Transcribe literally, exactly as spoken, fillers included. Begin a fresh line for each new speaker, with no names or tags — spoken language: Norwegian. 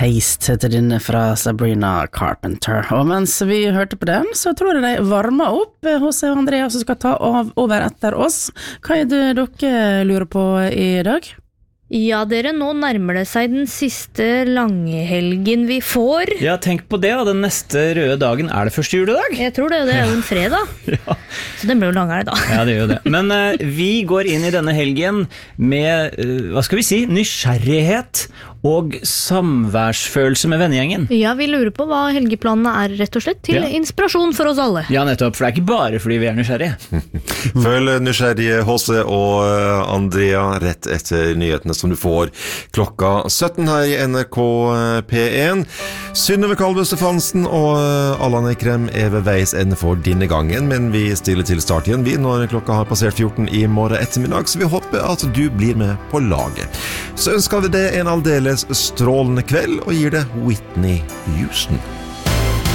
Taste heter denne fra Sabrina Carpenter. Og mens vi hørte på den, så tror jeg de varmer opp hos Andrea som skal ta av over etter oss. Hva er det dere lurer på i dag?
Ja, dere, nå nærmer det seg den siste langhelgen vi får.
Ja, tenk på det, den neste røde dagen er det første juledag.
Jeg tror det, det er jo en fredag.
Ja.
Så den blir jo langere da.
Ja, det gjør jo det. Men uh, vi går inn i denne helgen med, uh, hva skal vi si, nysgjerrighet og samværsfølelse med vennegjengen.
Ja, vi lurer på hva helgeplanene er rett og slett, til ja. Inspirasjon for oss alle.
Ja, nettopp, for det er ikke bare fordi vi er nysgjerrige.
Følg nysgjerrige H C og Andrea rett etter nyhetene som du får klokka sytten her i N R K P én. Synnøve Kalbø Stefansen og Allan Ekrem er ved veis ende for denne gangen, men vi stiller til start igjen vi når klokka har passert fjorten i morgen ettermiddag, så vi håper at du blir med på laget. Så ønsker vi det en aldeles strålende kveld og gir det Whitney Houston.